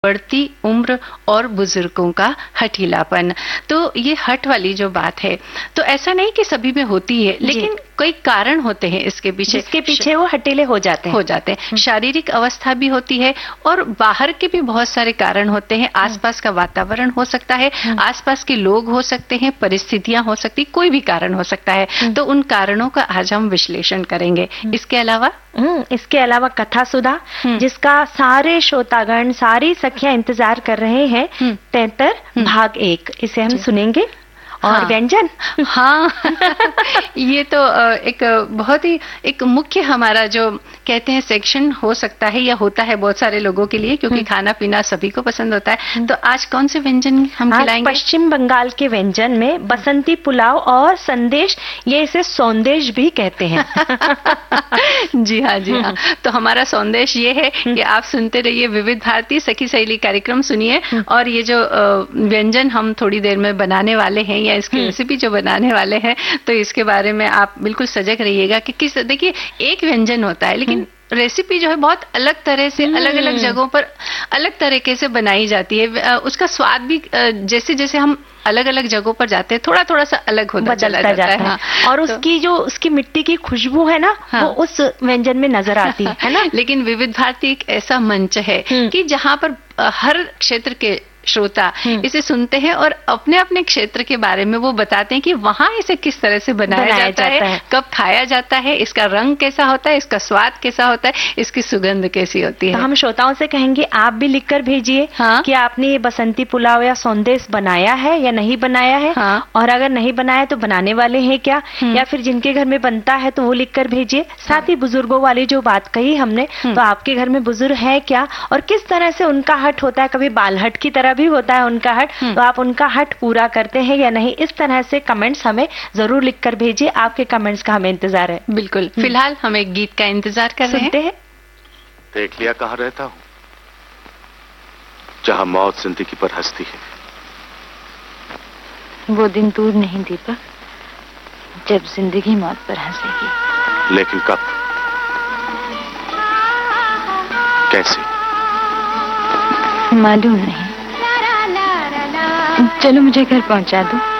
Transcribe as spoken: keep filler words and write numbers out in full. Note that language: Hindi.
बढ़ती उम्र और बुजुर्गों का हठीलापन। तो ये हठ वाली जो बात है, तो ऐसा नहीं कि सभी में होती है, लेकिन कई कारण होते हैं इसके पीछे, जिसके पीछे वो हठीले हो जाते हैं हो जाते हैं शारीरिक अवस्था भी होती है और बाहर के भी बहुत सारे कारण होते हैं। आसपास का वातावरण हो सकता है, आसपास के लोग हो सकते हैं, परिस्थितियां हो सकती, कोई भी कारण हो सकता है। तो उन कारणों का आज हम विश्लेषण करेंगे। इसके अलावा इसके अलावा कथा सुधा, जिसका सारे श्रोतागण, सारी सखियां इंतजार कर रहे हैं, तैतर भाग एक, इसे हम सुनेंगे। और हाँ, व्यंजन हाँ ये तो एक बहुत ही एक मुख्य हमारा जो कहते हैं सेक्शन हो सकता है या होता है बहुत सारे लोगों के लिए, क्योंकि खाना पीना सभी को पसंद होता है। तो आज कौन से व्यंजन हम खिलाएंगे? पश्चिम बंगाल के व्यंजन में बसंती पुलाव और संदेश, ये इसे सौंदेश भी कहते हैं। जी हाँ, जी हाँ। तो हमारा संदेश ये है कि आप सुनते रहिए विविध भारती सखी सहेली कार्यक्रम, सुनिए। और ये जो व्यंजन हम थोड़ी देर में बनाने वाले हैं, इसकी रेसिपी जो बनाने वाले हैं, तो इसके बारे में आप बिल्कुल सजग रहिएगा कि किस, देखिए एक व्यंजन होता है लेकिन रेसिपी जो है बहुत अलग तरह से अलग अलग जगहों पर अलग तरीके से बनाई जाती है। उसका स्वाद भी जैसे जैसे हम अलग अलग जगहों पर जाते हैं थोड़ा थोड़ा सा अलग होता चला जाता, जाता है, है। हाँ। और तो, उसकी जो उसकी मिट्टी की खुशबू है ना, हाँ। वो उस व्यंजन में नजर आती है ना। लेकिन विविध भारती एक ऐसा मंच है कि जहाँ पर हर क्षेत्र के श्रोता इसे सुनते हैं और अपने अपने क्षेत्र के बारे में वो बताते हैं कि वहां इसे किस तरह से बनाया, बनाया जाता, जाता है, है, कब खाया जाता है, इसका रंग कैसा होता है, इसका स्वाद कैसा होता है, इसकी सुगंध कैसी होती है। तो हम श्रोताओं से कहेंगे आप भी लिखकर भेजिए हाँ? कि आपने ये बसंती पुलाव या सौंदेश बनाया है या नहीं बनाया है। हाँ? और अगर नहीं बनाया तो बनाने वाले हैं क्या, या फिर जिनके घर में बनता है तो वो लिखकर भेजिए। साथ ही बुजुर्गों वाली जो बात कही हमने, तो आपके घर में बुजुर्ग है क्या और किस तरह से उनका हट होता है, कभी बाल हट की तरह भी होता है उनका हट, तो आप उनका हट पूरा करते हैं या नहीं, इस तरह से कमेंट्स हमें जरूर लिखकर भेजिए। आपके कमेंट्स का हमें इंतजार है। बिल्कुल। फिलहाल हम एक गीत का इंतजार कर रहे हैं। देख लिया कहाँ रहता हूँ, जहाँ मौत जिंदगी पर हंसती है। वो दिन दूर नहीं दीपक, जब जिंदगी मौत पर हंसेगी। लेकिन कब, कैसे, मालूम नहीं। चलो मुझे घर पहुंचा दो।